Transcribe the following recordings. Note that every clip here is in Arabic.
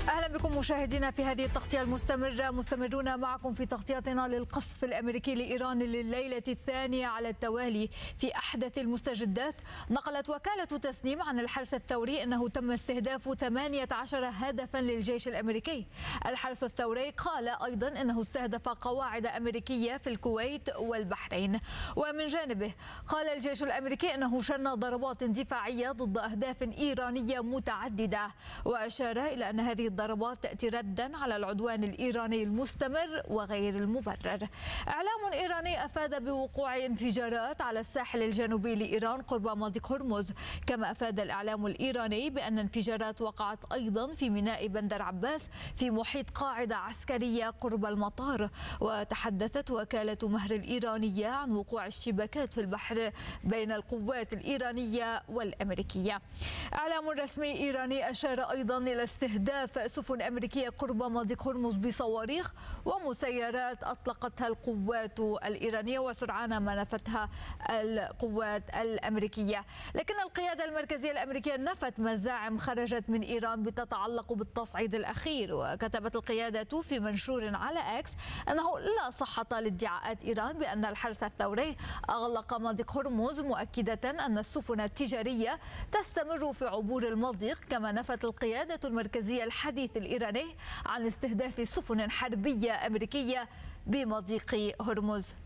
أهلا بكم مشاهدينا في هذه التغطية المستمرة. مستمرون معكم في تغطيتنا للقصف الأمريكي لإيران لليلة الثانية على التوالي. في أحدث المستجدات نقلت وكالة تسنيم عن الحرس الثوري أنه تم استهداف 18 هدفا للجيش الأمريكي. الحرس الثوري قال أيضا أنه استهدف قواعد أمريكية في الكويت والبحرين. ومن جانبه قال الجيش الأمريكي أنه شن ضربات دفاعية ضد أهداف إيرانية متعددة، وأشار إلى أن هذه الضربات تأتي ردا على العدوان الإيراني المستمر وغير المبرر. إعلام إيراني أفاد بوقوع انفجارات على الساحل الجنوبي لإيران قرب مضيق هرمز، كما أفاد الإعلام الإيراني بأن انفجارات وقعت أيضا في ميناء بندر عباس في محيط قاعدة عسكرية قرب المطار. وتحدثت وكالة مهر الإيرانية عن وقوع اشتباكات في البحر بين القوات الإيرانية والأمريكية. إعلام رسمي إيراني أشار أيضا إلى استهداف سفن أمريكية قرب مضيق هرمز بصواريخ ومسيرات أطلقتها القوات الإيرانية وسرعان ما نفتها القوات الأمريكية. لكن القيادة المركزية الأمريكية نفت مزاعم خرجت من إيران بتتعلق بالتصعيد الأخير. وكتبت القيادة في منشور على إكس أنه لا صحة لادعاءات إيران بأن الحرس الثوري أغلق مضيق هرمز، مؤكدة أن السفن التجارية تستمر في عبور المضيق. كما نفت القيادة المركزية الحديث الإيراني عن استهداف سفن حربية أمريكية بمضيق هرمز.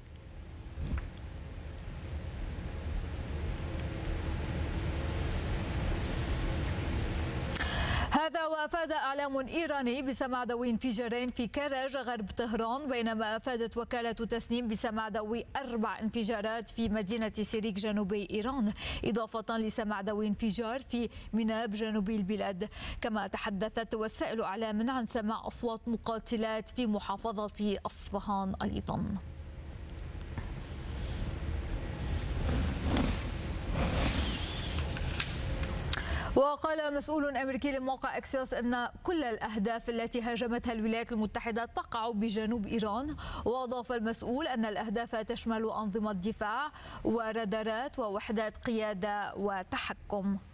هذا وأفاد إعلام إيراني بسماع دوي انفجارين في كرج غرب طهران، بينما أفادت وكالة تسنيم بسماع دوي 4 انفجارات في مدينة سيريك جنوبي إيران، إضافة لسماع دوي انفجار في مناب جنوبي البلاد. كما تحدثت وسائل إعلام عن سماع أصوات مقاتلات في محافظة أصفهان أيضا. وقال مسؤول أمريكي لموقع أكسيوس أن كل الأهداف التي هاجمتها الولايات المتحدة تقع بجنوب إيران. وأضاف المسؤول أن الأهداف تشمل أنظمة دفاع ورادارات ووحدات قيادة وتحكم.